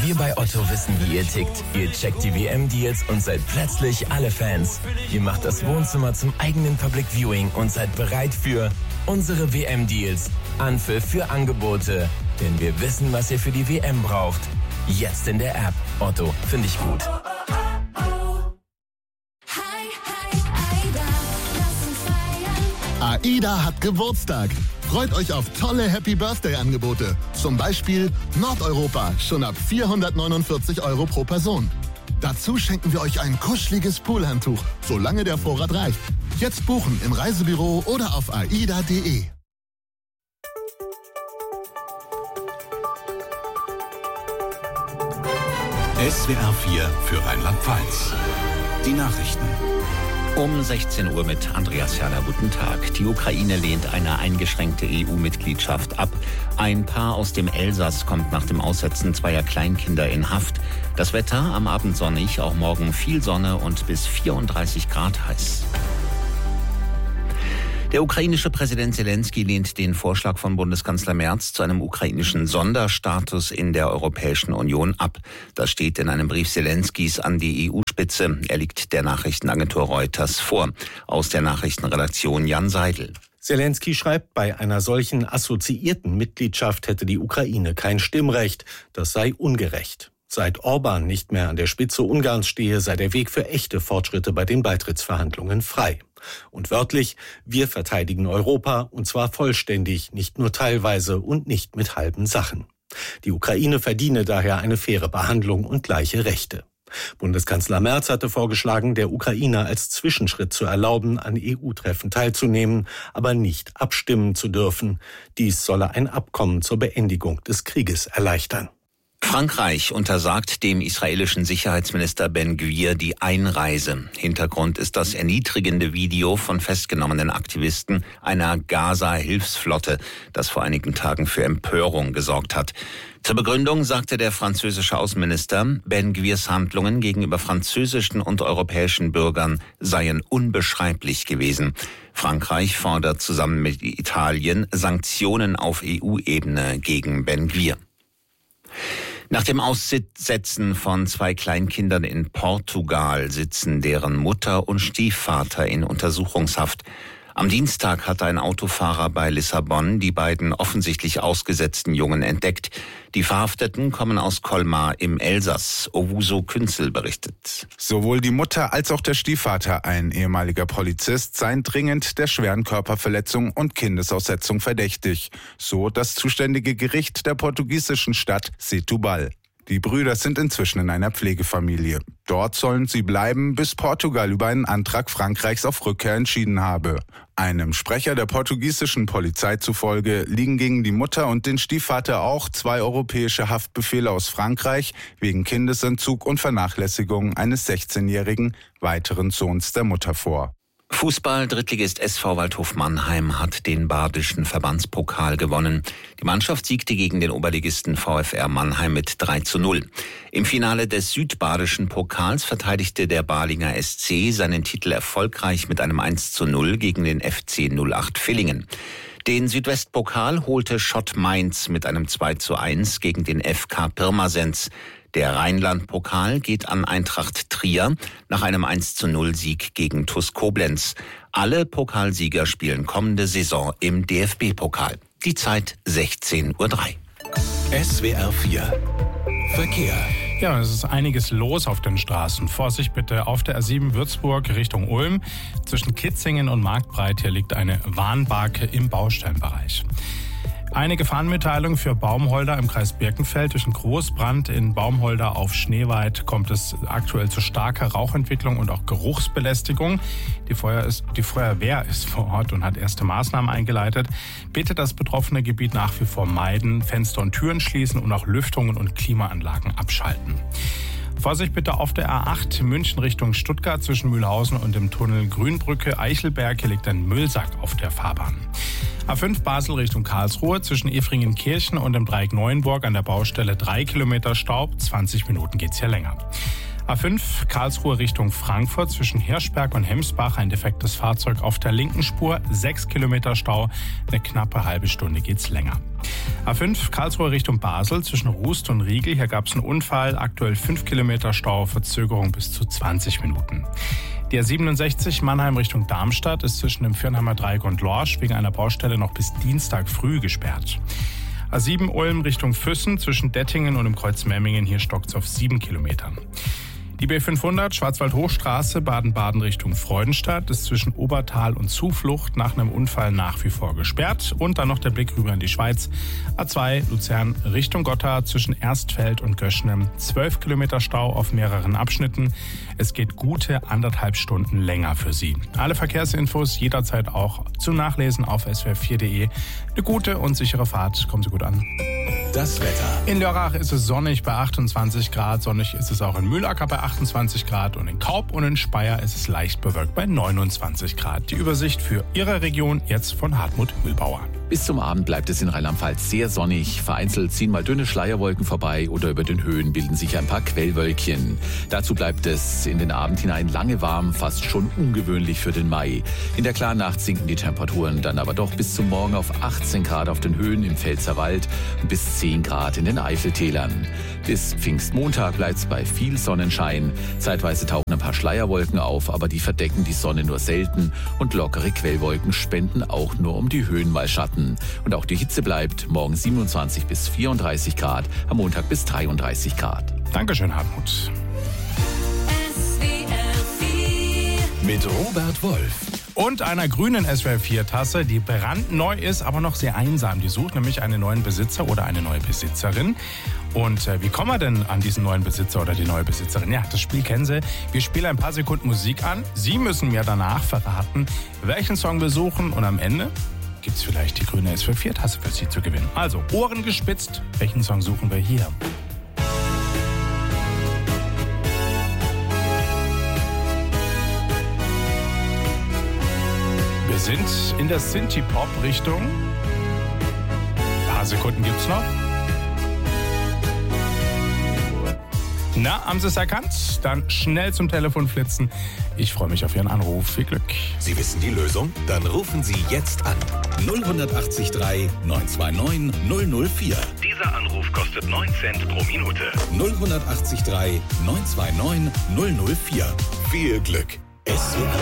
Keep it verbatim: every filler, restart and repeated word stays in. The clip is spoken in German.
Wir bei Otto wissen, wie ihr tickt. Ihr checkt die W M-Deals und seid plötzlich alle Fans. Ihr macht das Wohnzimmer zum eigenen Public Viewing und seid bereit für unsere W M-Deals. Anpfiff für Angebote. Denn wir wissen, was ihr für die W M braucht. Jetzt in der App. Otto, finde ich gut. AIDA hat Geburtstag. Freut euch auf tolle Happy-Birthday-Angebote. Zum Beispiel Nordeuropa, schon ab vierhundertneunundvierzig Euro pro Person. Dazu schenken wir euch ein kuscheliges Poolhandtuch, solange der Vorrat reicht. Jetzt buchen im Reisebüro oder auf aida punkt de. S W R vier für Rheinland-Pfalz. Die Nachrichten. Um sechzehn Uhr mit Andreas Jana. Guten Tag. Die Ukraine lehnt eine eingeschränkte E U-Mitgliedschaft ab. Ein Paar aus dem Elsass kommt nach dem Aussetzen zweier Kleinkinder in Haft. Das Wetter am Abend sonnig, auch morgen viel Sonne und bis vierunddreißig Grad heiß. Der ukrainische Präsident Zelensky lehnt den Vorschlag von Bundeskanzler Merz zu einem ukrainischen Sonderstatus in der Europäischen Union ab. Das steht in einem Brief Zelenskys an die E U-Spitze. Er liegt der Nachrichtenagentur Reuters vor. Aus der Nachrichtenredaktion Jan Seidel. Zelensky schreibt, bei einer solchen assoziierten Mitgliedschaft hätte die Ukraine kein Stimmrecht. Das sei ungerecht. Seit Orban nicht mehr an der Spitze Ungarns stehe, sei der Weg für echte Fortschritte bei den Beitrittsverhandlungen frei. Und wörtlich, wir verteidigen Europa, und zwar vollständig, nicht nur teilweise und nicht mit halben Sachen. Die Ukraine verdiene daher eine faire Behandlung und gleiche Rechte. Bundeskanzler Merz hatte vorgeschlagen, der Ukraine als Zwischenschritt zu erlauben, an E U-Treffen teilzunehmen, aber nicht abstimmen zu dürfen. Dies solle ein Abkommen zur Beendigung des Krieges erleichtern. Frankreich untersagt dem israelischen Sicherheitsminister Ben Gvir die Einreise. Hintergrund ist das erniedrigende Video von festgenommenen Aktivisten einer Gaza-Hilfsflotte, das vor einigen Tagen für Empörung gesorgt hat. Zur Begründung sagte der französische Außenminister, Ben Gvirs Handlungen gegenüber französischen und europäischen Bürgern seien unbeschreiblich gewesen. Frankreich fordert zusammen mit Italien Sanktionen auf E U-Ebene gegen Ben Gvir. Nach dem Aussetzen von zwei Kleinkindern in Portugal sitzen deren Mutter und Stiefvater in Untersuchungshaft. Am Dienstag hatte ein Autofahrer bei Lissabon die beiden offensichtlich ausgesetzten Jungen entdeckt. Die Verhafteten kommen aus Colmar im Elsass. Owusu Künzel berichtet. Sowohl die Mutter als auch der Stiefvater, ein ehemaliger Polizist, seien dringend der schweren Körperverletzung und Kindesaussetzung verdächtig. So das zuständige Gericht der portugiesischen Stadt Setúbal. Die Brüder sind inzwischen in einer Pflegefamilie. Dort sollen sie bleiben, bis Portugal über einen Antrag Frankreichs auf Rückkehr entschieden habe. Einem Sprecher der portugiesischen Polizei zufolge liegen gegen die Mutter und den Stiefvater auch zwei europäische Haftbefehle aus Frankreich wegen Kindesentzug und Vernachlässigung eines sechzehnjährigen weiteren Sohns der Mutter vor. Fußball, Drittligist S V Waldhof Mannheim hat den badischen Verbandspokal gewonnen. Die Mannschaft siegte gegen den Oberligisten VfR Mannheim mit drei zu null. Im Finale des südbadischen Pokals verteidigte der Balinger S C seinen Titel erfolgreich mit einem eins zu null gegen den F C null acht Villingen. Den Südwestpokal holte Schott Mainz mit einem zwei zu eins gegen den F K Pirmasens. Der Rheinland-Pokal geht an Eintracht Trier nach einem eins zu null Sieg gegen TuS Koblenz. Alle Pokalsieger spielen kommende Saison im D F B-Pokal. Die Zeit sechzehn Uhr drei. S W R vier Verkehr. Ja, es ist einiges los auf den Straßen. Vorsicht bitte auf der A sieben Würzburg Richtung Ulm. Zwischen Kitzingen und Marktbreit hier liegt eine Warnbarke im Baustellenbereich. Eine Gefahrenmitteilung für Baumholder im Kreis Birkenfeld. Durch einen Großbrand in Baumholder auf Schneeweit kommt es aktuell zu starker Rauchentwicklung und auch Geruchsbelästigung. Die, Feuer ist, die Feuerwehr ist vor Ort und hat erste Maßnahmen eingeleitet. Bitte das betroffene Gebiet nach wie vor meiden, Fenster und Türen schließen und auch Lüftungen und Klimaanlagen abschalten. Vorsicht bitte auf der A acht München Richtung Stuttgart zwischen Mühlhausen und dem Tunnel Grünbrücke Eichelberg. Hier liegt ein Müllsack auf der Fahrbahn. A fünf Basel Richtung Karlsruhe zwischen Efringenkirchen und dem Dreieck Neuenburg an der Baustelle drei Kilometer Staub. zwanzig Minuten geht's hier länger. A fünf Karlsruhe Richtung Frankfurt zwischen Hirschberg und Hemsbach ein defektes Fahrzeug auf der linken Spur, sechs Kilometer Stau, eine knappe halbe Stunde geht's länger. A fünf Karlsruhe Richtung Basel zwischen Rust und Riegel, hier gab es einen Unfall, aktuell fünf Kilometer Stau, Verzögerung bis zu zwanzig Minuten. Die A siebenundsechzig Mannheim Richtung Darmstadt ist zwischen dem Fürnheimer Dreieck und Lorsch wegen einer Baustelle noch bis Dienstag früh gesperrt. A sieben Ulm Richtung Füssen zwischen Dettingen und dem Kreuz Memmingen, hier stockt's auf sieben Kilometern. Die B fünfhundert Schwarzwald-Hochstraße Baden-Baden Richtung Freudenstadt ist zwischen Obertal und Zuflucht nach einem Unfall nach wie vor gesperrt. Und dann noch der Blick rüber in die Schweiz. A zwei Luzern Richtung Gotthard zwischen Erstfeld und Göschnem. zwölf Kilometer Stau auf mehreren Abschnitten. Es geht gute anderthalb Stunden länger für Sie. Alle Verkehrsinfos jederzeit auch zum Nachlesen auf s w r vier punkt d e. Eine gute und sichere Fahrt. Kommen Sie gut an. Das Wetter. In Lörrach ist es sonnig bei achtundzwanzig Grad. Sonnig ist es auch in Mühlacker bei achtundzwanzig Grad. Und in Kaub und in Speyer ist es leicht bewölkt bei neunundzwanzig Grad. Die Übersicht für Ihre Region jetzt von Hartmut Mühlbauer. Bis zum Abend bleibt es in Rheinland-Pfalz sehr sonnig. Vereinzelt ziehen mal dünne Schleierwolken vorbei oder über den Höhen bilden sich ein paar Quellwölkchen. Dazu bleibt es in den Abend hinein lange warm, fast schon ungewöhnlich für den Mai. In der klaren Nacht sinken die Temperaturen dann aber doch bis zum Morgen auf achtzehn Grad auf den Höhen im Pfälzerwald und bis zehn Grad in den Eifeltälern. Bis Pfingstmontag bleibt es bei viel Sonnenschein. Zeitweise tauchen ein paar Schleierwolken auf, aber die verdecken die Sonne nur selten und lockere Quellwolken spenden auch nur um die Höhen mal Schatten. Und auch die Hitze bleibt, morgen siebenundzwanzig bis vierunddreißig Grad, am Montag bis dreiunddreißig Grad. Dankeschön, Hartmut. Mit Robert Wolf. Und einer grünen S W R vier Tasse, die brandneu ist, aber noch sehr einsam. Die sucht nämlich einen neuen Besitzer oder eine neue Besitzerin. Und äh, wie kommen wir denn an diesen neuen Besitzer oder die neue Besitzerin? Ja, das Spiel kennen Sie. Wir spielen ein paar Sekunden Musik an. Sie müssen mir danach verraten, welchen Song wir suchen. Und am Ende gibt es vielleicht die grüne S W R vier Tasse für Sie zu gewinnen. Also, Ohren gespitzt. Welchen Song suchen wir hier? Wir sind in der Synthie-Pop-Richtung. Ein paar Sekunden gibt's noch. Na, haben Sie es erkannt? Dann schnell zum Telefon flitzen. Ich freue mich auf Ihren Anruf. Viel Glück. Sie wissen die Lösung? Dann rufen Sie jetzt an. null acht drei neun zwei neun null null vier. Dieser Anruf kostet neun Cent pro Minute. null acht drei neun zwei neun null null vier. Viel Glück. S W R